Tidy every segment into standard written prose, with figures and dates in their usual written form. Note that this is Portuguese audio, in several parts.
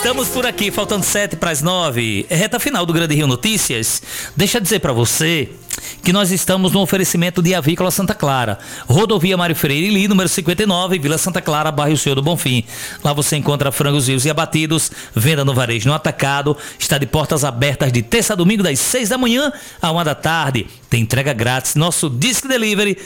Estamos por aqui, faltando 7 para as 9. É reta final do Grande Rio Notícias. Deixa eu dizer para você que nós estamos no oferecimento de Avícola Santa Clara, Rodovia Mário Freire Li, número 59, Vila Santa Clara, bairro Senhor do Bonfim. Lá você encontra frangos vivos e abatidos, venda no varejo no atacado, está de portas abertas de terça a domingo das 6 da manhã à 1 da tarde. Tem entrega grátis, nosso Disque Delivery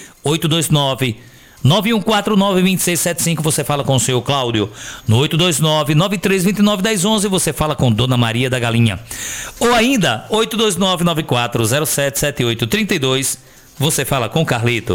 829-9149-2675, você fala com o seu Cláudio. No 829-9329-1011, você fala com Dona Maria da Galinha. Ou ainda, 829-94077832, você fala com Carlito.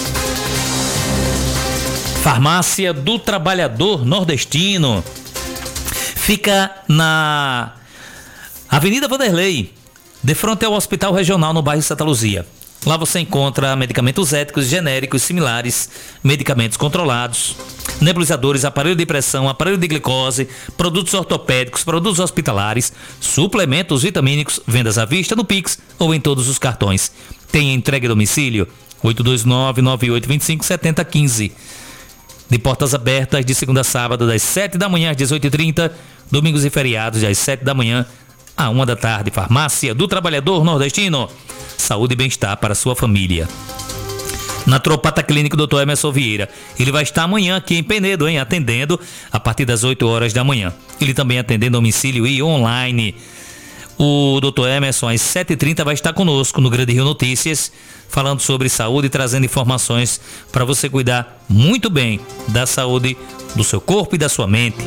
Farmácia do Trabalhador Nordestino. Fica na Avenida Vanderlei, de frente ao Hospital Regional no bairro Santa Luzia. Lá você encontra medicamentos éticos, genéricos, similares, medicamentos controlados, nebulizadores, aparelho de pressão, aparelho de glicose, produtos ortopédicos, produtos hospitalares, suplementos vitamínicos, vendas à vista no Pix ou em todos os cartões. Tem entrega em domicílio 829-9825-7015. De portas abertas de segunda a sábado das 7 da manhã às 18h30, domingos e feriados das 7 da manhã à 1 da tarde. Farmácia do Trabalhador Nordestino. Saúde e bem-estar para a sua família. Naturopata Clínico Dr. Emerson Vieira. Ele vai estar amanhã aqui em Penedo, atendendo a partir das 8 horas da manhã. Ele também atendendo a domicílio e online. O Dr. Emerson, às 7h30, vai estar conosco no Grande Rio Notícias, falando sobre saúde e trazendo informações para você cuidar muito bem da saúde do seu corpo e da sua mente.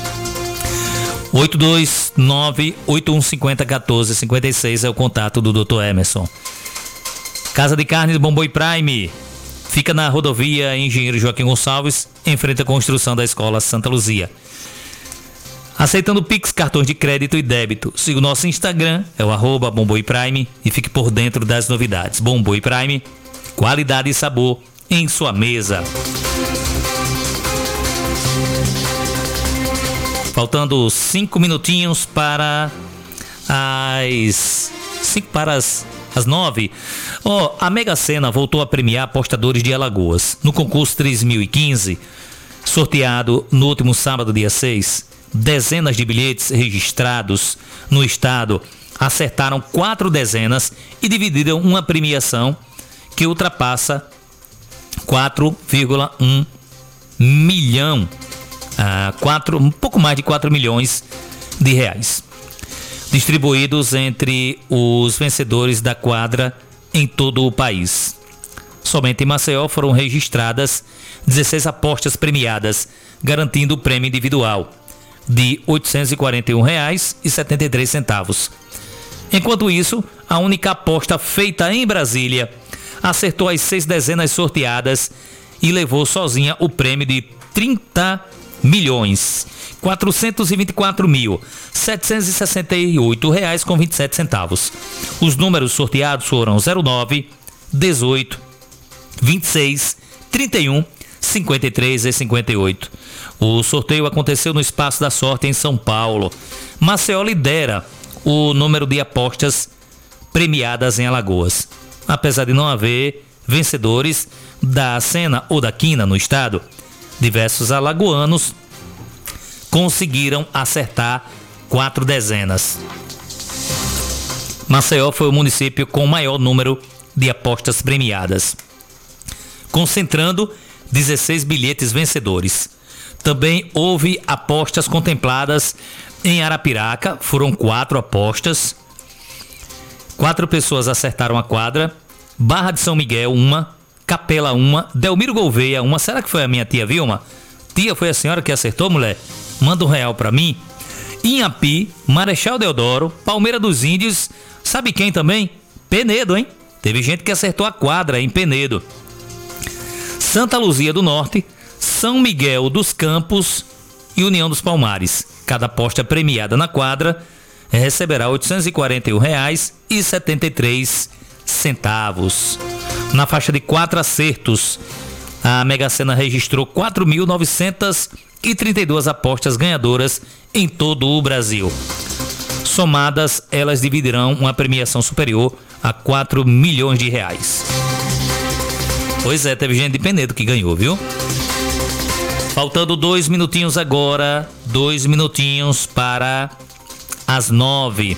829-8150-1456 é o contato do Dr. Emerson. Casa de Carne do Bomboi Prime. Fica na rodovia Engenheiro Joaquim Gonçalves, em frente à construção da Escola Santa Luzia. Aceitando Pix, cartões de crédito e débito. Siga o nosso Instagram, é o @Bomboi Prime, e fique por dentro das novidades. Bomboi Prime, qualidade e sabor em sua mesa. Faltando 5 minutinhos para as 9. A Mega Sena voltou a premiar apostadores de Alagoas. No concurso 3015, sorteado no último sábado, dia 6, dezenas de bilhetes registrados no estado acertaram 4 dezenas e dividiram uma premiação que ultrapassa 4,1 milhão. Um pouco mais de 4 milhões de reais, distribuídos entre os vencedores da quadra em todo o país. Somente em Maceió foram registradas 16 apostas premiadas, garantindo o prêmio individual de R$ 841,73. Enquanto isso, a única aposta feita em Brasília acertou as 6 dezenas sorteadas e levou sozinha o prêmio de R$30.424.768,27. Os números sorteados foram 09, 18, 26, 31, 53 e 58. O sorteio aconteceu no Espaço da Sorte em São Paulo. Maceió lidera o número de apostas premiadas em Alagoas. Apesar de não haver vencedores da Sena ou da Quina no estado, diversos alagoanos conseguiram acertar 4 dezenas. Maceió foi o município com o maior número de apostas premiadas, concentrando 16 bilhetes vencedores. Também houve apostas contempladas em Arapiraca, foram 4 apostas. 4 pessoas acertaram a quadra. Barra de São Miguel, 1. Capela, 1. Delmiro Gouveia, 1. Será que foi a minha tia Vilma? Tia, foi a senhora que acertou, mulher? Manda R$1 pra mim. Inhapi, Marechal Deodoro, Palmeira dos Índios. Sabe quem também? Penedo, hein? Teve gente que acertou a quadra em Penedo. Santa Luzia do Norte, São Miguel dos Campos e União dos Palmares. Cada aposta premiada na quadra receberá R$ 841,73. Na faixa de 4 acertos, a Mega Sena registrou 4.932 apostas ganhadoras em todo o Brasil. Somadas, elas dividirão uma premiação superior a 4 milhões de reais. Pois é, teve gente de Penedo que ganhou, viu? Faltando 2 minutinhos agora, 2 minutinhos para as 9.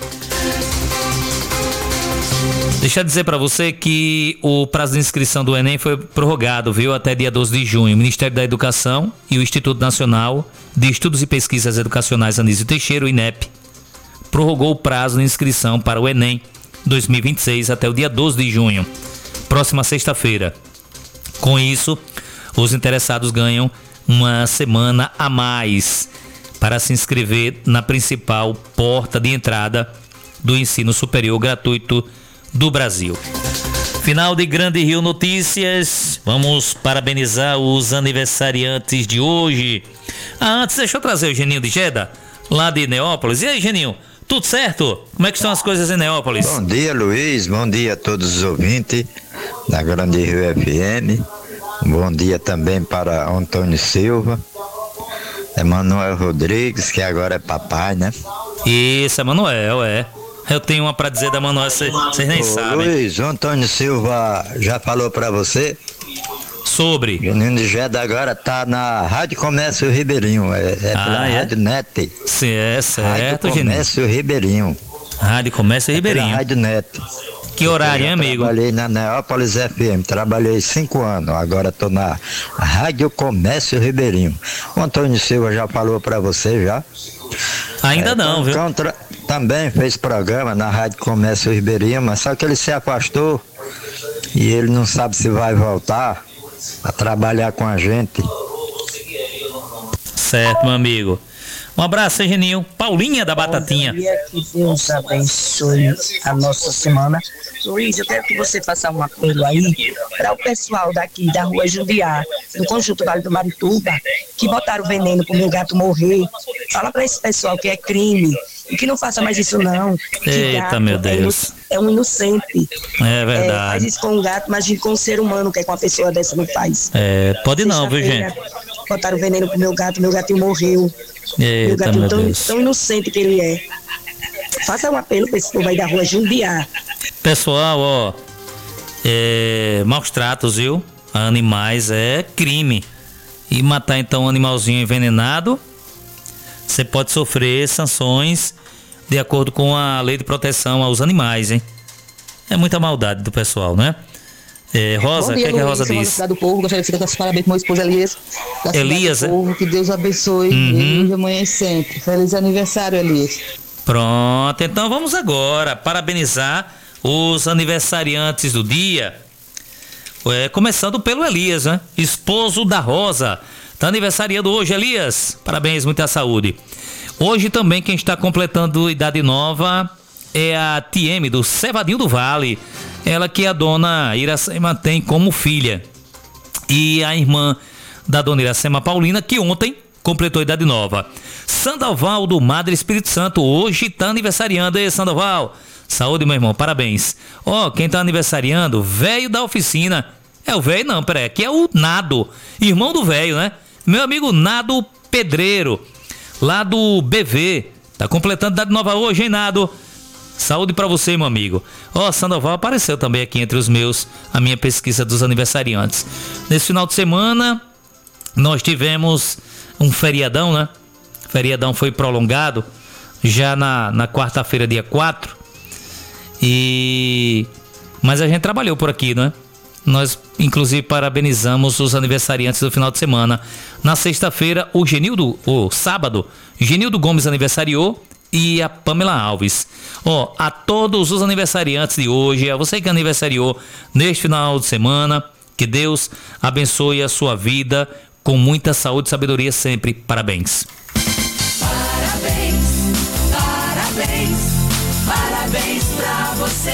Deixa eu dizer para você que o prazo de inscrição do Enem foi prorrogado, viu, até dia 12 de junho. O Ministério da Educação e o Instituto Nacional de Estudos e Pesquisas Educacionais Anísio Teixeira, o INEP, prorrogou o prazo de inscrição para o Enem 2026 até o dia 12 de junho, próxima sexta-feira. Com isso, os interessados ganham uma semana a mais para se inscrever na principal porta de entrada do ensino superior gratuito do Brasil. Final de Grande Rio Notícias. Vamos parabenizar os aniversariantes de hoje. Antes, deixa eu trazer o Geninho de Jeddah, lá de Neópolis. E aí, Geninho, tudo certo? Como é que estão as coisas em Neópolis? Bom dia, Luiz. Bom dia a todos os ouvintes da Grande Rio FM. Bom dia também para Antônio Silva, Emanuel Rodrigues, que agora é papai, né? Isso, Emanuel, é. Eu tenho uma pra dizer da Emanuel, vocês nem sabem. Luiz, o Antônio Silva já falou pra você? Sobre? O Geninho de Jeddah agora tá na Rádio Comércio Ribeirinho, pela Rádio Net. Sim, é certo, Rádio Comércio Ribeirinho. Rádio Comércio Ribeirinho. Pela Rádio Net. Que horário, hein, amigo? Trabalhei na Neópolis FM, trabalhei 5 anos, agora estou na Rádio Comércio Ribeirinho. O Antônio Silva já falou para você já? Ainda não, viu? Também fez programa na Rádio Comércio Ribeirinho, mas só que ele se afastou e ele não sabe se vai voltar a trabalhar com a gente. Certo, meu amigo. Um abraço, Geninho. Paulinha da Batatinha. Que Deus abençoe a nossa semana. Luiz, eu quero que você faça um apelo aí para o pessoal daqui da rua Jundiá, do Conjunto Vale do Marituba, que botaram veneno pro meu gato morrer. Fala para esse pessoal que é crime e que não faça mais isso não. Eita, meu Deus. É um inocente. É verdade. Faz isso com um gato, imagina com um ser humano, que é com uma pessoa dessa não faz. Pode não, viu, gente? Botaram veneno pro meu gato morreu. Eita, meu tão, Deus. tão inocente que ele é. Faça um apelo para esse povo aí da rua Jundiá. Pessoal, ó, maus tratos, viu? A animais é crime. E matar então um animalzinho envenenado, você pode sofrer sanções de acordo com a lei de proteção aos animais, hein? É muita maldade do pessoal, né? Rosa, o que é a Rosa diz? Do povo, gostaria de dar parabéns pro meu esposo Elias. Elias, do povo, que Deus abençoe ele hoje, amanhã e sempre. Feliz aniversário, Elias. Pronto, então vamos agora parabenizar os aniversariantes do dia. Começando pelo Elias, né? Esposo da Rosa. Tá aniversariando hoje, Elias. Parabéns, muita saúde. Hoje também quem está completando idade nova é a TM do Cevadinho do Vale. Ela que a dona Iracema tem como filha. E a irmã da dona Iracema Paulina, que ontem completou idade nova. Sandoval do Madre Espírito Santo, hoje tá aniversariando. Ei, Sandoval, saúde, meu irmão, parabéns. Quem tá aniversariando, velho da oficina. É o velho não, peraí, aqui é o Nado, irmão do velho, né? Meu amigo Nado Pedreiro, lá do BV, tá completando idade nova hoje, hein, Nado? Saúde pra você, meu amigo. Sandoval apareceu também aqui entre os meus, a minha pesquisa dos aniversariantes. Nesse final de semana, nós tivemos um feriadão, né? O feriadão foi prolongado já na quarta-feira, dia 4. Mas a gente trabalhou por aqui, né? Nós, inclusive, parabenizamos os aniversariantes do final de semana. Na sexta-feira, sábado, Genildo Gomes aniversariou e a Pamela Alves. A todos os aniversariantes de hoje, a você que aniversariou neste final de semana, que Deus abençoe a sua vida com muita saúde e sabedoria sempre. Parabéns. Parabéns, parabéns, parabéns pra você.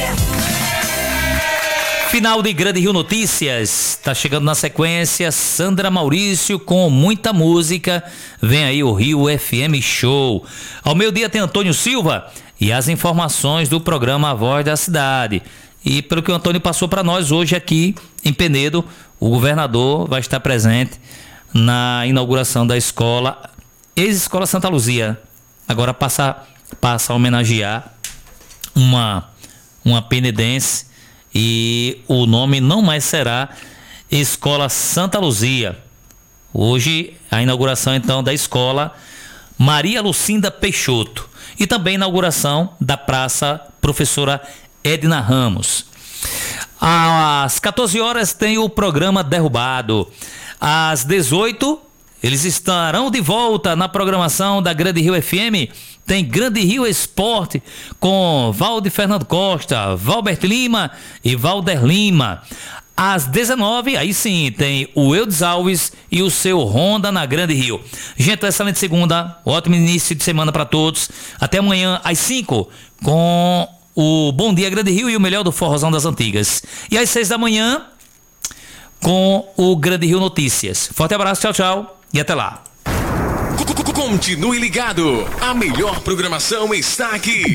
Final de Grande Rio Notícias. Tá chegando na sequência Sandra Maurício com muita música. Vem aí o Rio FM Show. Ao meio-dia tem Antônio Silva e as informações do programa A Voz da Cidade. E pelo que o Antônio passou para nós hoje aqui em Penedo, o governador vai estar presente na inauguração da escola, ex-escola Santa Luzia. Agora passa a homenagear uma penedense. E o nome não mais será Escola Santa Luzia. Hoje, a inauguração, então, da escola Maria Lucinda Peixoto. E também a inauguração da Praça Professora Edna Ramos. Às 14 horas tem o programa Derrubado. Às 18, eles estarão de volta na programação da Grande Rio FM. Tem Grande Rio Esporte com Valde Fernando Costa, Valbert Lima e Valder Lima. Às 19, aí sim, tem o Eudes Alves e o seu Honda na Grande Rio. Gente, excelente segunda, ótimo início de semana para todos. Até amanhã às 5 com o Bom Dia Grande Rio e o melhor do Forrozão das Antigas. E às 6 da manhã com o Grande Rio Notícias. Forte abraço, tchau, tchau e até lá. Continue ligado, a melhor programação está aqui.